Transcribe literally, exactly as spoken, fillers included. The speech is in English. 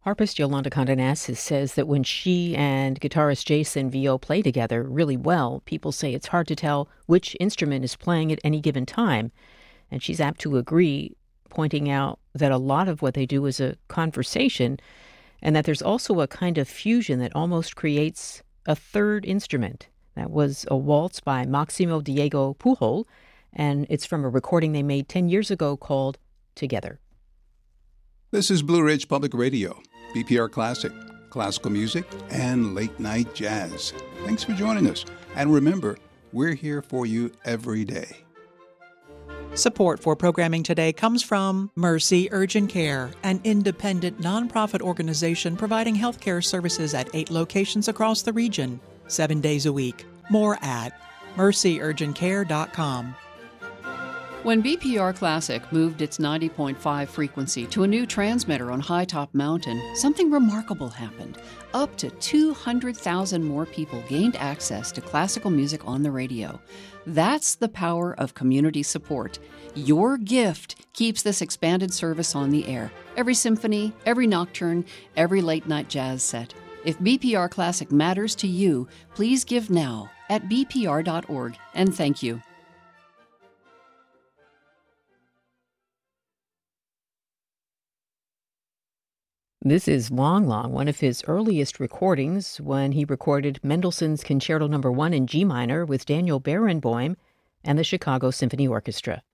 Harpist Yolanda Condonasis says that when she and guitarist Jason Vio play together really well, people say it's hard to tell which instrument is playing at any given time. And she's apt to agree, pointing out that a lot of what they do is a conversation, and that there's also a kind of fusion that almost creates a third instrument. That was a waltz by Maximo Diego Pujol, and it's from a recording they made ten years ago called Together. This is Blue Ridge Public Radio, B P R Classic, classical music, and late night jazz. Thanks for joining us. And remember, we're here for you every day. Support for programming today comes from Mercy Urgent Care, an independent nonprofit organization providing healthcare services at eight locations across the region, seven days a week. More at mercy urgent care dot com. When B P R Classic moved its ninety point five frequency to a new transmitter on High Top Mountain, something remarkable happened. Up to two hundred thousand more people gained access to classical music on the radio. That's the power of community support. Your gift keeps this expanded service on the air. Every symphony, every nocturne, every late-night jazz set. If B P R Classic matters to you, please give now at b p r dot org, and thank you. This is Long Long, one of his earliest recordings when he recorded Mendelssohn's Concerto Number One in G minor with Daniel Barenboim and the Chicago Symphony Orchestra.